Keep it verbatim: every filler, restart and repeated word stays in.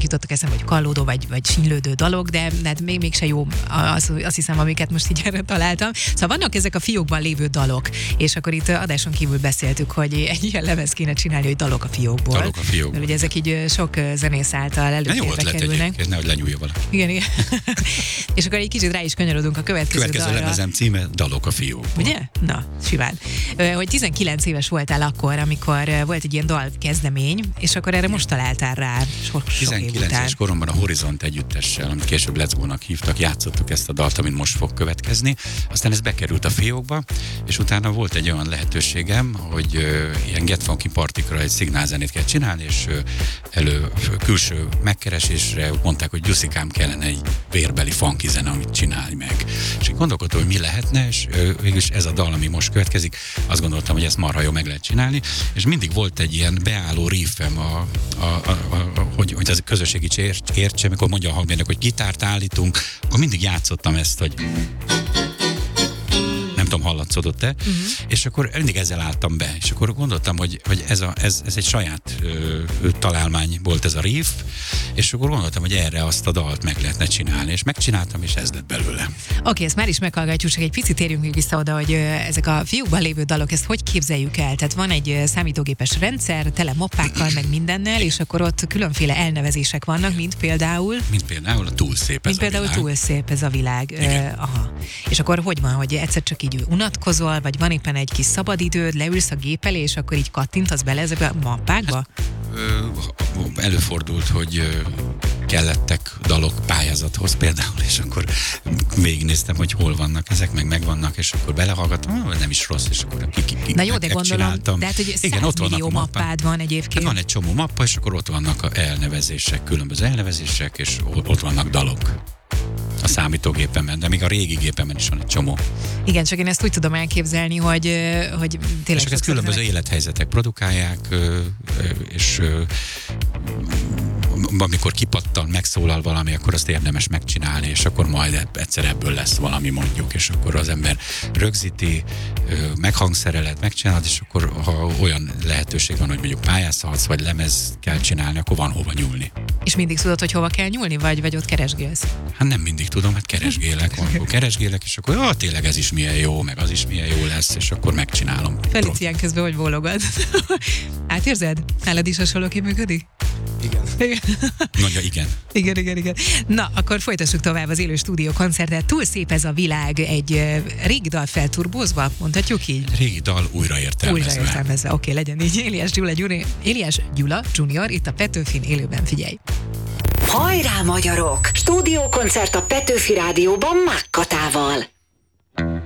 jutottak eszembe, hogy kallódó vagy, vagy sínylődő dalok, de, de hát még mégse jó, az, azt hiszem, amiket most így erre találtam. Szóval vannak ezek a fiókban lévő dalok, és akkor itt adáson kívül beszéltük, hogy egy ilyen lemez kéne csinálni, hogy dalok a fiókból. Dalok a fiókból. Mert ugye ezek így sok zenész által előtérbe kerülnek. Nehogy lenyúlja valaki. Igen, igen. És akkor egy kicsit rá is kanyarodunk a következő, következő dalra. lemezem címe Dalok a fiókból. Ugye? Na, simán. Hogy tizenkilenc éves voltál akkor, amikor volt egy ilyen dal kezdemény, és akkor erre most találtál rá sok, sok tizenkilenc éves koromban a Horizont együttessel, amit később Let's Go-nak hívtak, játszottuk ezt a dalt, amit most fog következni. Aztán ez bekerült a fiókba, és utána volt egy olyan lehetőségem, hogy uh, ilyen Get Funky partikra egy szignálzenét kell csinálni, és uh, elő külső megkeresésre mondták, hogy Gyuszikám, kellene egy vérbeli funky zene, amit csinálj meg. És én gondolkodtam, hogy mi lehetne, és uh, végülis ez a dal, ami most következik, azt gondoltam, hogy ezt marha jó meg lehet csinálni, és mindig volt egy ilyen beálló riffem, a, a, a, a, a, hogy, hogy az közösségi ért, értse, amikor mondja a hangmérnök, hogy gitárt állítunk, akkor mindig játszottam ezt, hogy nem tudom, hallatszódott-e, uh-huh. és akkor mindig ezzel álltam be, és akkor gondoltam, hogy, hogy ez, a, ez, ez egy saját ö, ö, találmány volt ez a riff, és akkor gondoltam, hogy erre azt a dalt meg lehetne csinálni, és megcsináltam, és ez lett belőle. Oké, okay, ezt már is meghallgatjuk, csak egy picit térjünk még vissza oda, hogy ö, ezek a fiúkban lévő dalok, ezt hogy képzeljük el? Tehát van egy ö, számítógépes rendszer, tele mappákkal, meg mindennel, és akkor ott különféle elnevezések vannak, mint például... Mint például a túl szép ez mint például a világ. túl szép ez a világ. Ö, aha. És akkor hogy van, hogy egyszer csak így unatkozol, vagy van éppen egy kis szabadidőd, leülsz a gép elé, és akkor így kattintasz bele ezekbe a mappákba? Hát, ö, előfordult, hogy ö, kellettek dalok pályázathoz például, és akkor végignéztem, hogy hol vannak ezek, meg megvannak, és akkor belehallgattam, nem is rossz, és akkor ki, ki, ki Na jó, de gondolom, csináltam. de hát, hogy igen, ott vannak millió mappád van egyébként. Hát van egy csomó mappa, és akkor ott vannak a elnevezések, különböző elnevezések, és ott vannak dalok a számítógépemben, de még a régi gépemen is van egy csomó. Igen, csak én ezt úgy tudom elképzelni, hogy, hogy tényleg... És ezt különböző ezek... élethelyzetek produkálják, és amikor kipattan, megszólal valami, akkor azt érdemes megcsinálni, és akkor majd egyszer ebből lesz valami, mondjuk, és akkor az ember rögzíti, meghangszerelet, megcsinálod, és akkor ha olyan lehetőség van, hogy mondjuk pályázhatsz, vagy lemez kell csinálni, akkor van hova nyúlni. És mindig tudod, hogy hova kell nyúlni, vagy, vagy ott keresgélsz? Hát nem mindig tudom, hát keresgélek, akkor keresgélek, és akkor jó, tényleg ez is milyen jó, meg az is milyen jó lesz, és akkor megcsinálom. Felicián közben hogy bólogat. Átérzed? Nálad is hasonlóképp működik? Igen. Igen. Mondja, igen. Igen, igen, igen. Na, akkor folytassuk tovább az élő stúdió koncertet. Túl szép ez a világ, egy uh, régi dal felturbózva, mondhatjuk így? Régi dal újraértelmezve. Újraértelmezve, oké, okay, legyen így. Éliás Gyula, Gyuri, Éliás Gyula junior, itt a Petőfin élőben, figyelj! Hajrá, magyarok! Stúdiókoncert a Petőfi Rádióban Mákkatával.